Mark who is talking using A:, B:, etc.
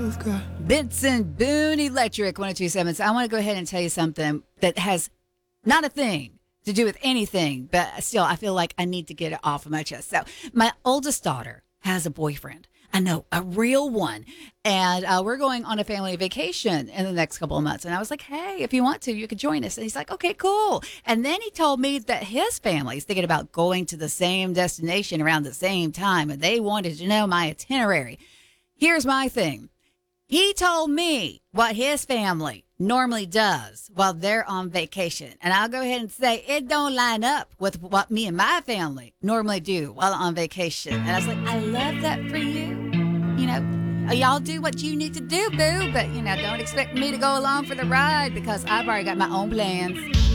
A: Benson Boone Electric 1027. So I want to go ahead and tell you something that has not a thing to do with anything, but still, I feel like I need to get it off of my chest. So my oldest daughter has a boyfriend. I know, a real one. And we're going on a family vacation in the next couple of months. And I was like, hey, if you want to, you could join us. And he's like, okay, cool. And then he told me that his family's thinking about going to the same destination around the same time. And they wanted to know my itinerary. Here's my thing. He told me what his family normally does while they're on vacation. And I'll go ahead and say it don't line up with what me and my family normally do while on vacation. And I was like, I love that for you. You know, y'all do what you need to do, boo. But, don't expect me to go along for the ride because I've already got my own plans.